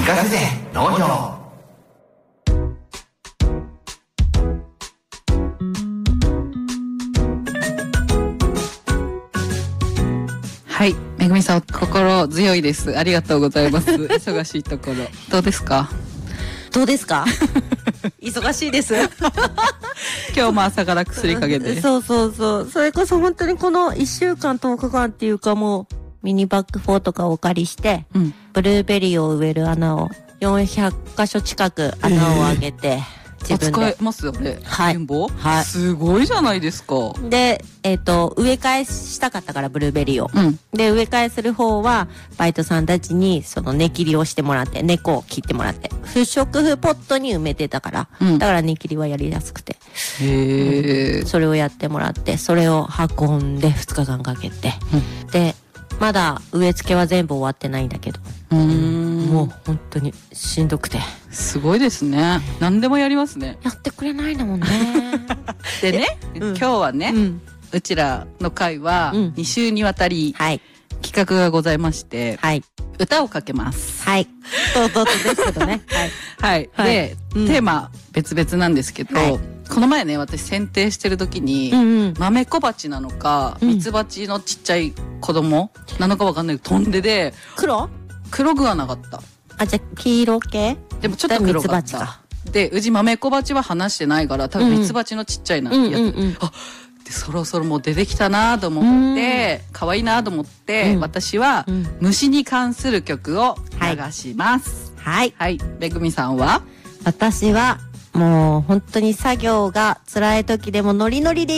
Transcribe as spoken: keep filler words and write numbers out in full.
かせて農業。 はい、めぐみさん心強いです。ありがとうございます。忙しいところどうですか？ どうですか？忙しいです。 今日も朝から薬かけて。 そうそうそう。それこそ本当にこのいっしゅうかんとおかかんっていうかもうミニバッグフォーとかをお借りして、うん、ブルーベリーを植える穴をよんひゃっかしょ近く穴を開けて、えー自分で。 使えますよね。 はい。 はい。すごいじゃないですか。 で、えっと、植え替えしたかったから、ブルーベリーを。うん。で、植え替えする方は、バイトさんたちに、その根切りをしてもらって、根っこを切ってもらって、不織布ポットに埋めてたから、うん、だから根切りはやりやすくて。 へー。 うん、それをやってもらって、それを運んでふつかかんかけて、うん、で、まだ植え付けは全部終わってないんだけど、うーんもう本当にしんどくて。 すごいですね。何でもやりますね。 やってくれないのもんね。 でね、うん、今日はね、うん、うちらの会はに週にわたり企画がございまして、はい、歌をかけます。 はい。とうとうとですけどね。 はい。はい。で、うん、テーマ別々なんですけど、はい、この前ね、私剪定してる時に、うんうん、豆小鉢なのか、ミツバチのちっちゃい子供なのかわかんないけど、飛んでで、 黒黒くはなかった。 あ、じゃあ黄色系でもちょっと黒かった。で、うち豆小鉢は話してないから、多分ミツバチのちっちゃいなってやつ。うんうんうんうん、あ、で、そろそろもう出てきたなと思って、可愛いなと思って、うん、私は、うん、虫に関する曲を流します。 はい。 はい。めぐみさんは？ 私は、もう本当に作業が辛い時でもノリノリで